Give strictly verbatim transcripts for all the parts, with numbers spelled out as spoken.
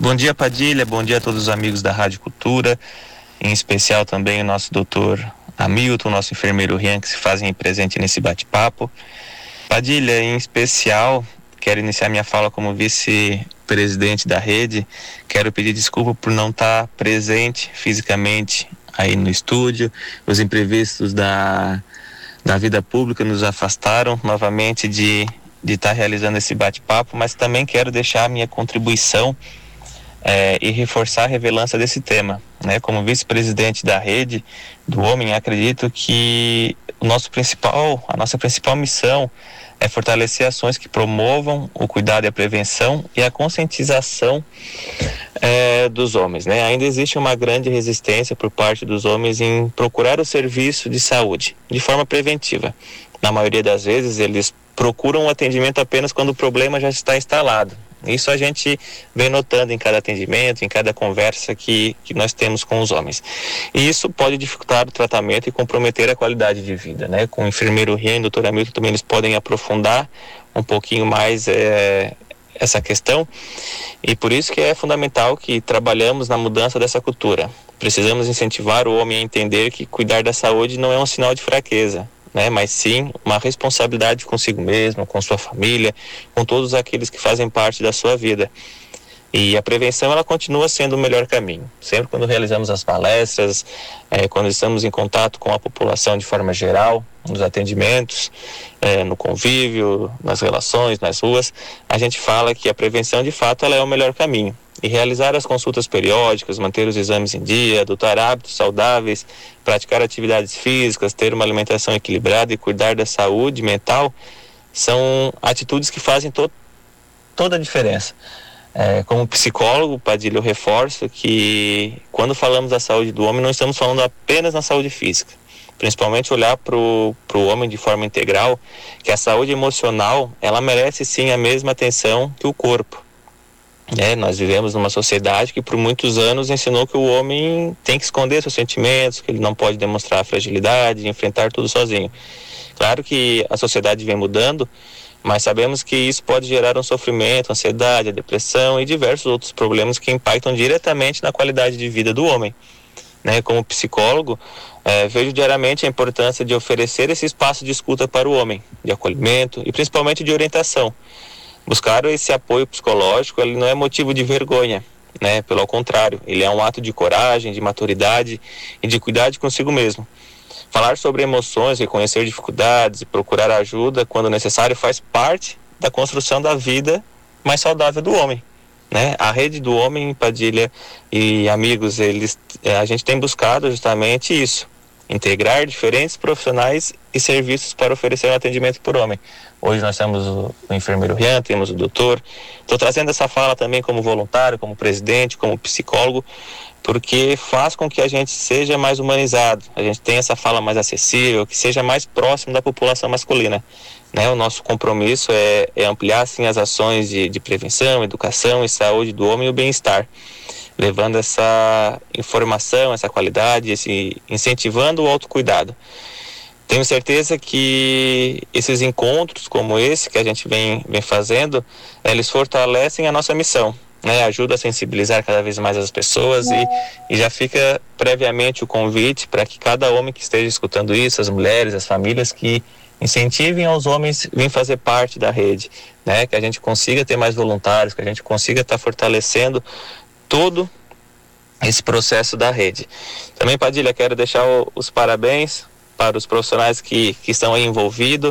Bom dia, Padilha, bom dia a todos os amigos da Rádio Cultura, em especial também o nosso doutor Hamilton, nosso enfermeiro Rian, que se fazem presente nesse bate-papo. Padilha, em especial, quero iniciar minha fala como vice-presidente da rede. Quero pedir desculpa por não estar presente fisicamente aí no estúdio. Os imprevistos da, da vida pública nos afastaram novamente de de estar realizando esse bate-papo, mas também quero deixar a minha contribuição é, e reforçar a relevância desse tema, né? Como vice-presidente da rede do homem, acredito que o nosso principal, a nossa principal missão é fortalecer ações que promovam o cuidado e a prevenção e a conscientização é, dos homens, né? Ainda existe uma grande resistência por parte dos homens em procurar o serviço de saúde de forma preventiva. Na maioria das vezes, eles procuram um atendimento apenas quando o problema já está instalado. Isso a gente vem notando em cada atendimento, em cada conversa que, que nós temos com os homens. E isso pode dificultar o tratamento e comprometer a qualidade de vida, né? Com o enfermeiro Rian e o doutor Hamilton também eles podem aprofundar um pouquinho mais é, essa questão. E por isso que é fundamental que trabalhamos na mudança dessa cultura. Precisamos incentivar o homem a entender que cuidar da saúde não é um sinal de fraqueza, né, mas sim uma responsabilidade consigo mesmo, com sua família, com todos aqueles que fazem parte da sua vida. E a prevenção, ela continua sendo o melhor caminho. Sempre quando realizamos as palestras, é, quando estamos em contato com a população de forma geral, nos atendimentos, é, no convívio, nas relações, nas ruas, a gente fala que a prevenção, de fato, ela é o melhor caminho. E realizar as consultas periódicas, manter os exames em dia, adotar hábitos saudáveis, praticar atividades físicas, ter uma alimentação equilibrada e cuidar da saúde mental são atitudes que fazem to- toda a diferença. É, como psicólogo, Padilha, eu reforço que quando falamos da saúde do homem, não estamos falando apenas na saúde física. Principalmente olhar para o homem de forma integral, que a saúde emocional, ela merece sim a mesma atenção que o corpo. É, nós vivemos numa sociedade que por muitos anos ensinou que o homem tem que esconder seus sentimentos, que ele não pode demonstrar fragilidade, enfrentar tudo sozinho. Claro que a sociedade vem mudando, mas sabemos que isso pode gerar um sofrimento, ansiedade, a depressão e diversos outros problemas que impactam diretamente na qualidade de vida do homem. Né? Como psicólogo, eh, vejo diariamente a importância de oferecer esse espaço de escuta para o homem, de acolhimento e principalmente de orientação. Buscar esse apoio psicológico, ele não é motivo de vergonha, né? Pelo contrário, ele é um ato de coragem, de maturidade e de cuidado consigo mesmo. Falar sobre emoções, reconhecer dificuldades e procurar ajuda quando necessário faz parte da construção da vida mais saudável do homem, né? A rede do homem, Padilha e amigos, eles, a gente tem buscado justamente isso, integrar diferentes profissionais e serviços para oferecer um atendimento por homem. Hoje nós temos o, o enfermeiro Rian, temos o doutor. Estou trazendo essa fala também como voluntário, como presidente, como psicólogo, porque faz com que a gente seja mais humanizado, a gente tenha essa fala mais acessível, que seja mais próximo da população masculina. Né? O nosso compromisso é, é ampliar assim, as ações de, de prevenção, educação e saúde do homem e o bem-estar, levando essa informação, essa qualidade, esse, incentivando o autocuidado. Tenho certeza que esses encontros como esse que a gente vem, vem fazendo, eles fortalecem a nossa missão, né? Ajuda a sensibilizar cada vez mais as pessoas e, e já fica previamente o convite para que cada homem que esteja escutando isso, as mulheres, as famílias, que incentivem aos homens a vir fazer parte da rede, né? Que a gente consiga ter mais voluntários, que a gente consiga estar fortalecendo todo esse processo da rede. Também, Padilha, quero deixar o, os parabéns para os profissionais que, que estão aí envolvidos,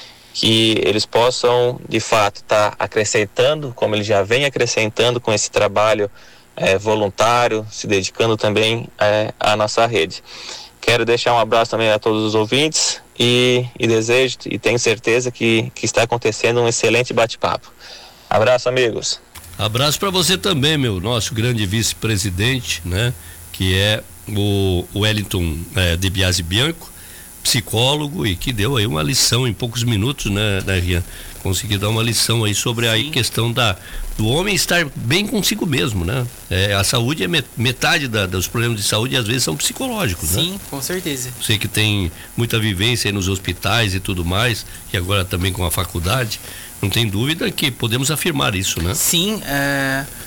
que eles possam, de fato, estar tá acrescentando, como eles já vêm acrescentando com esse trabalho é, voluntário, se dedicando também é, à nossa rede. Quero deixar um abraço também a todos os ouvintes e, e desejo e tenho certeza que, que está acontecendo um excelente bate-papo. Abraço, amigos. Abraço para você também, meu, nosso grande vice-presidente, né? Que é o Wellington é, de Biasi Bianco, psicólogo, e que deu aí uma lição em poucos minutos, né, né Rian? Conseguiu dar uma lição aí sobre a questão da, do homem estar bem consigo mesmo, né? É, a saúde é metade da, dos problemas de saúde e às vezes são psicológicos, Sim, né? com certeza. Você que tem muita vivência aí nos hospitais e tudo mais, e agora também com a faculdade, não tem dúvida que podemos afirmar isso, né? Sim, é...